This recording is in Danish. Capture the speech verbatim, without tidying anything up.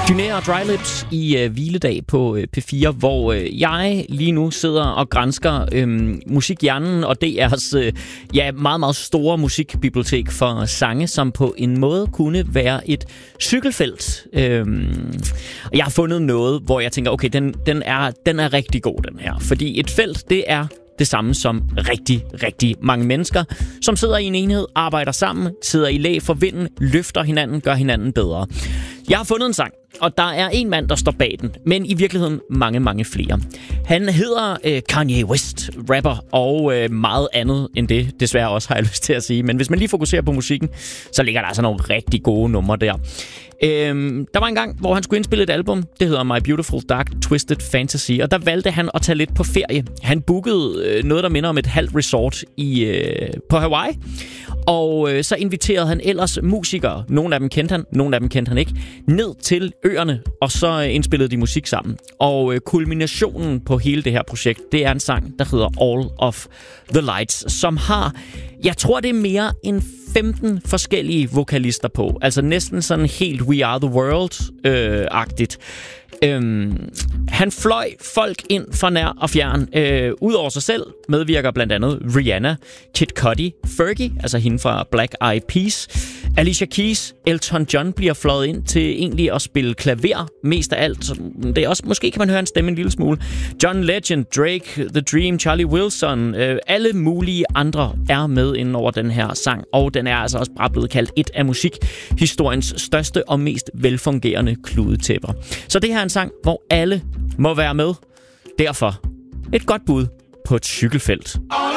Dyné og Dry Lips i øh, hviledag på øh, P fire, hvor øh, jeg lige nu sidder og gransker øh, Musikhjernen og D R's øh, ja, meget, meget store musikbibliotek for sange, som på en måde kunne være et cykelfelt. Øh, jeg har fundet noget, hvor jeg tænker, okay, den, den, er, den er rigtig god, den her. Fordi et felt, det er det samme som rigtig, rigtig mange mennesker, som sidder i en enhed, arbejder sammen, sidder i læ for vinden, løfter hinanden, gør hinanden bedre. Jeg har fundet en sang, og der er en mand, der står bag den, men i virkeligheden mange, mange flere. Han hedder øh, Kanye West, rapper og øh, meget andet end det, desværre også har jeg lyst til at sige. Men hvis man lige fokuserer på musikken, så ligger der altså nogle rigtig gode numre der. Øhm, der var en gang, hvor han skulle indspille et album. Det hedder My Beautiful Dark Twisted Fantasy. Og der valgte han at tage lidt på ferie. Han bookede øh, noget, der minder om et halvt resort i, øh, på Hawaii. Og øh, så inviterede han ellers musikere. Nogle af dem kendte han, nogle af dem kendte han ikke. Ned til øerne, og så øh, indspillede de musik sammen. Og øh, kulminationen på hele det her projekt, det er en sang, der hedder All of the Lights, som har, jeg tror det er mere end femten forskellige vokalister på. Altså næsten sådan helt We Are The World-agtigt. Øhm, han fløj folk ind fra nær og fjern. Øh, Udover sig selv medvirker blandt andet Rihanna, Kid Cudi, Fergie, altså hende fra Black Eyed Peas, Alicia Keys, Elton John bliver fløjet ind til egentlig at spille klaver mest af alt. Det er også, måske kan man høre en stemme en lille smule. John Legend, Drake, The Dream, Charlie Wilson, øh, alle mulige andre er med inden over den her sang, og den er altså også bare blevet kaldt et af musikhistoriens største og mest velfungerende kludetæpper. Så det her er en sang, hvor alle må være med. Derfor et godt bud på et cykelfelt.